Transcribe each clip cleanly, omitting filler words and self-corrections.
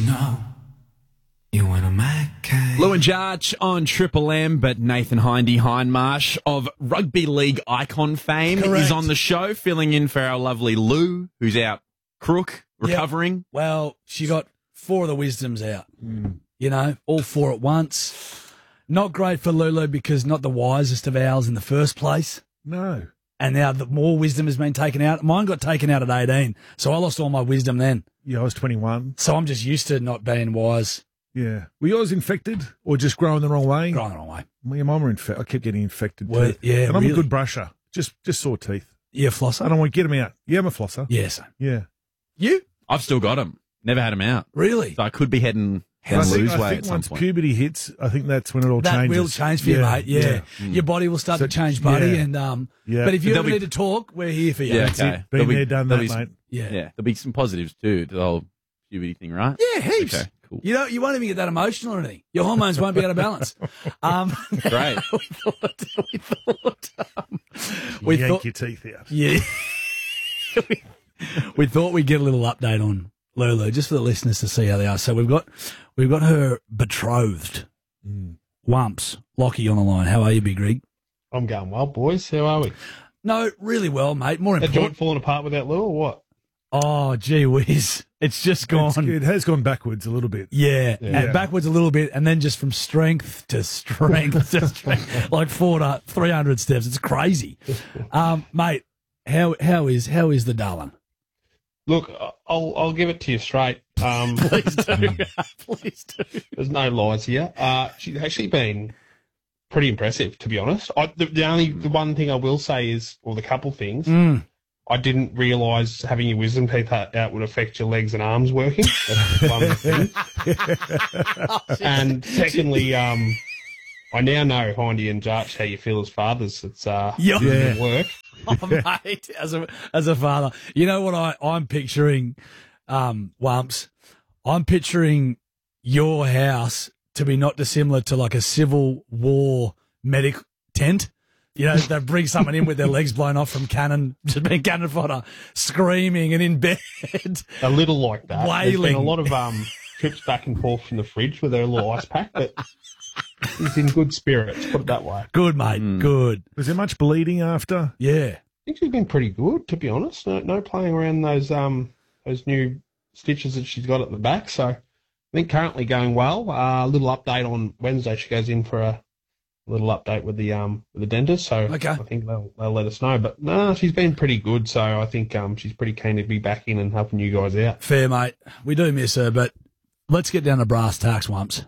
know you want a Mackay. Lou and Jarch on Triple M, but Nathan Hindmarsh of rugby league icon fame is on the show, filling in for our lovely Lou, who's out crook, recovering. Yep. Well, she got 4 of the wisdoms out. You know, all 4 at once. Not great for Lulu because not the wisest of owls in the first place. No. And now the more wisdom has been taken out. Mine got taken out at 18, so I lost all my wisdom then. Yeah, I was 21. So I'm just used to not being wise. Yeah. Were yours infected or just growing the wrong way? Growing the wrong way. Well, mine were infected. I kept getting infected Well, too. yeah, and I'm really? a good brusher. Just sore teeth. Yeah, flosser? I don't want to get them out. Yeah, I'm a flosser. Yes. Yeah. You? I've still got them. Never had them out. Really? So I could be heading I Lou's way think at some once point. puberty hits, I think that's when it all That changes. will change for you, mate. Yeah. Your body will start to change, buddy. yeah. And Yeah. But if you But ever there'll need to talk, we're here for you. Yeah, That's okay. it. Been there, done that, there'll be mate. Yeah. Yeah, there'll be some positives too to the whole puberty thing, right? Yeah, heaps. Okay, cool. You won't even get that emotional or anything. Your hormones won't be out of balance. Great. We Yank thought, your teeth out. yeah. we thought we'd get a little update on Lulu, just for the listeners to see how they are. So we've got her betrothed, Wumps, Lockie on the line. How are you, Big Rig? I'm going well, boys. How are we? No, really well, mate. More That important. joint falling apart without Lou or what? Oh, gee whiz. It's just gone. It has gone backwards a little bit. Yeah, and backwards a little bit, and then just from strength to strength to strength, like 400 to 300 steps. It's crazy, mate. How is the darling? Look, I'll give it to you straight. Please do, please do. There's no lies here. She's actually been pretty impressive, to be honest. The one thing I will say is, or the couple things, I didn't realise having your wisdom teeth out would affect your legs and arms working. That's one thing. And secondly, I now know, Hindy and Jarch, how you feel as fathers. It's good work. Oh, mate, as a father, you know what I'm picturing, Wumps? I'm picturing your house to be not dissimilar to like a Civil War medic tent. You know, they bring someone in with their legs blown off from cannon, just being cannon fodder, screaming and in bed. A little like that. Wailing. There's been a lot of trips back and forth from the fridge with her little ice pack, but he's in good spirits, put it that way. Good, mate, good. Was there much bleeding after? Yeah. I think she's been pretty good, to be honest. No playing around those new stitches that she's got at the back. So I think currently going well. A little update on Wednesday. She goes in for a little update with the dentist. So Okay. I think they'll let us know. But no, she's been pretty good. So I think she's pretty keen to be back in and helping you guys out. Fair, mate. We do miss her, but let's get down to brass tacks, Wumps.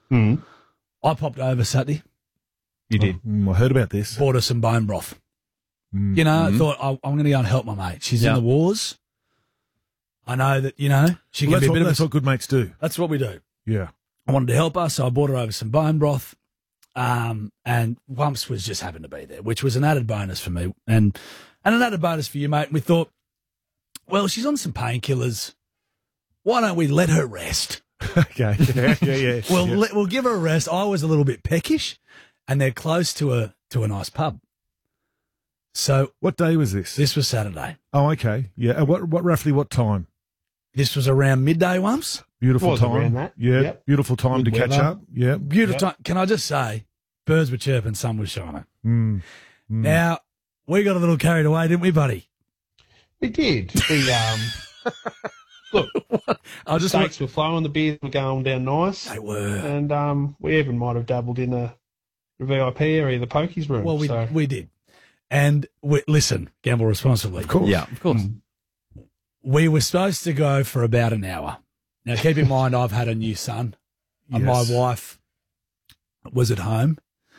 I popped over Saturday. You did. I heard about this. Bought her some bone broth. You know, I thought I'm going to go and help my mate. She's in the wars. I know that, she can Well, be a bit that's of what good mates do. That's what we do. Yeah. I wanted to help her, so I bought her over some bone broth. And Wumps was just happened to be there, which was an added bonus for me and an added bonus for you, mate. And we thought, well, she's on some painkillers. Why don't we let her rest? Okay. Yeah. We'll give her a rest. I was a little bit peckish, and they're close to a nice pub. So What day was this? this was Saturday. Oh, okay. Yeah. What roughly what time? This was around midday, Wumps. Beautiful Was time. around that. Yeah. Yep. Beautiful time Good to catch weather. up. Yeah. Beautiful time. Can I just say, birds were chirping, sun was shining. Mm. Now, we got a little carried away, didn't we, buddy? We did. Look, I just steaks were flowing, the beers were going down nice. They were. And we even might have dabbled in the VIP area, the pokies room. Well, so. we did. And listen, gamble responsibly. Of course. Yeah, of course. We were supposed to go for about an hour. Now, keep in mind, I've had a new son, and my Yes. wife was at home.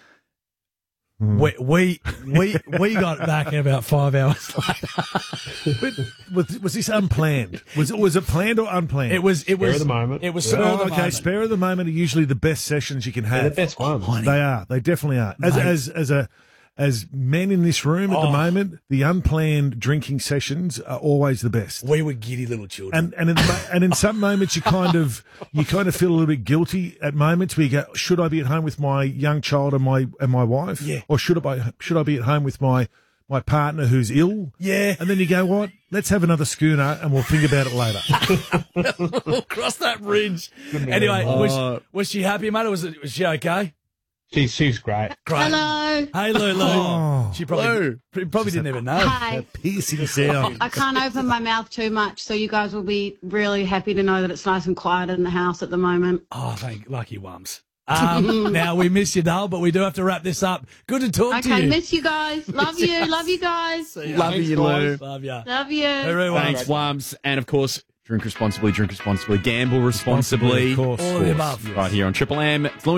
We got back about 5 hours later. Was this unplanned? Was it planned or unplanned? It was. Spur of the moment. It was Yeah. spur of the okay. moment. Spare of the moment are usually the best sessions you can They're have. the best ones. They are. They definitely are. As men in this room at the moment, the unplanned drinking sessions are always the best. We were giddy little children. And in some moments you kind of feel a little bit guilty at moments where you go, should I be at home with my young child and my wife? Yeah. Or should I be at home with my my partner who's ill. Yeah. And then you go, what? Let's have another schooner and we'll think about it later. We'll cross that bridge. Anyway, was she happy, mate, or was she okay? She's great. Great. Hello. Hey, Lulu. Oh. She probably didn't even know. Hi. Piercing sound. I can't open my mouth too much, so you guys will be really happy to know that it's nice and quiet in the house at the moment. Oh, lucky Wumps. Now, we miss you, Dale, but we do have to wrap this up. Good to talk to you. Okay, miss you guys. Love you. Love you guys. Love you, Lou. Love you. Love you. Hooroo, Thanks, Wumps. And of course, drink responsibly, gamble responsibly. Of course. All of the above. Right here on Triple M. It's Lou